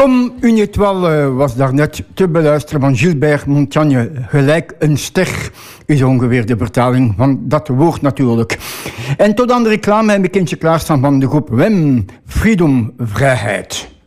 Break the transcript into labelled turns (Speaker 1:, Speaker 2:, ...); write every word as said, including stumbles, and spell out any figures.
Speaker 1: Comme une étoile was daarnet te beluisteren van Gilbert Montaigne. Gelijk een ster is ongeveer de vertaling van dat woord natuurlijk. En tot aan de reclame heb ik eentje klaarstaan van de groep W E M. Freedom, vrijheid.